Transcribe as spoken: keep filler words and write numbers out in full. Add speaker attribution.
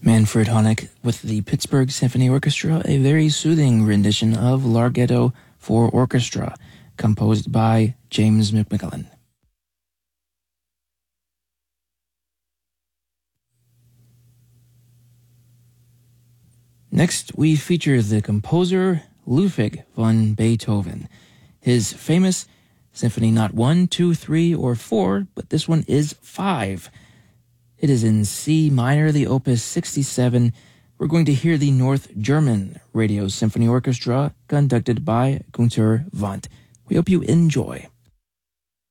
Speaker 1: Manfred Honeck with the Pittsburgh Symphony Orchestra, a very soothing rendition of Larghetto for Orchestra, composed by James McMillan. Next, we feature the composer Ludwig van Beethoven. His famous Symphony not one, two, three, or four, but this one is five. It is in C minor, the Opus sixty-seven. We're going to hear the North German Radio Symphony Orchestra, conducted by Günter Wendt. We hope you enjoy.